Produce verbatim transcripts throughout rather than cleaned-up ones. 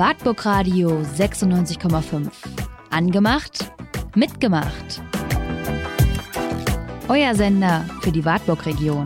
Wartburg Radio sechsundneunzig Komma fünf. Angemacht, mitgemacht. Euer Sender für die Wartburg-Region.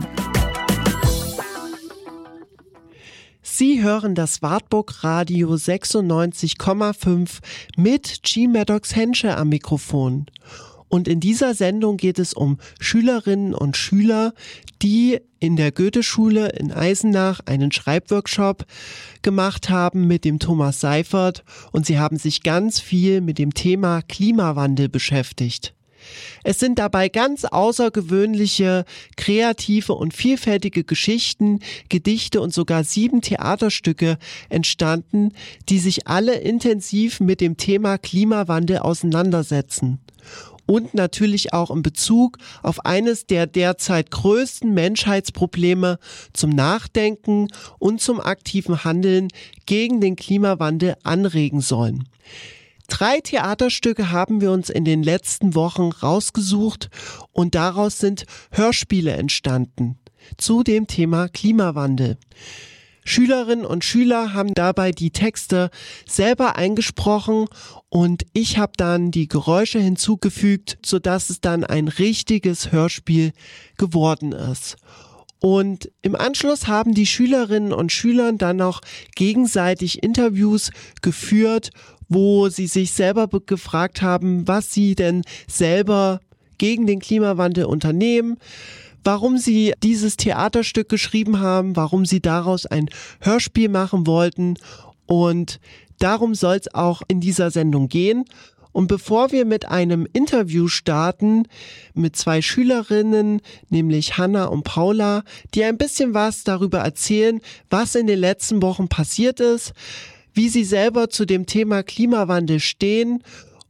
Sie hören das Wartburg Radio sechsundneunzig Komma fünf mit G. Maddox Hensche am Mikrofon. Und in dieser Sendung geht es um Schülerinnen und Schüler, die in der Goetheschule in Eisenach einen Schreibworkshop gemacht haben mit dem Thomas Seifert, und sie haben sich ganz viel mit dem Thema Klimawandel beschäftigt. Es sind dabei ganz außergewöhnliche, kreative und vielfältige Geschichten, Gedichte und sogar sieben Theaterstücke entstanden, die sich alle intensiv mit dem Thema Klimawandel auseinandersetzen. Und natürlich auch in Bezug auf eines der derzeit größten Menschheitsprobleme zum Nachdenken und zum aktiven Handeln gegen den Klimawandel anregen sollen. Drei Theaterstücke haben wir uns in den letzten Wochen rausgesucht und daraus sind Hörspiele entstanden zu dem Thema Klimawandel. Schülerinnen und Schüler haben dabei die Texte selber eingesprochen und ich habe dann die Geräusche hinzugefügt, sodass es dann ein richtiges Hörspiel geworden ist. Und im Anschluss haben die Schülerinnen und Schüler dann noch gegenseitig Interviews geführt, wo sie sich selber be- gefragt haben, was sie denn selber gegen den Klimawandel unternehmen, warum sie dieses Theaterstück geschrieben haben, warum sie daraus ein Hörspiel machen wollten, und darum soll es auch in dieser Sendung gehen. Und bevor wir mit einem Interview starten mit zwei Schülerinnen, nämlich Hanna und Paula, die ein bisschen was darüber erzählen, was in den letzten Wochen passiert ist, wie sie selber zu dem Thema Klimawandel stehen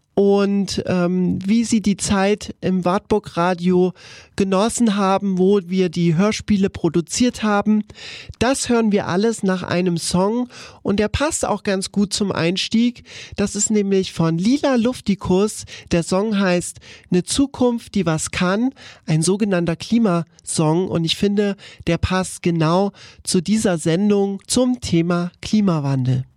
und ähm, wie sie die Zeit im Wartburg Radio genossen haben, wo wir die Hörspiele produziert haben. Das hören wir alles nach einem Song und der passt auch ganz gut zum Einstieg. Das ist nämlich von Lila Luftikus. Der Song heißt "Ne Zukunft, die was kann", ein sogenannter Klimasong, und ich finde, der passt genau zu dieser Sendung zum Thema Klimawandel.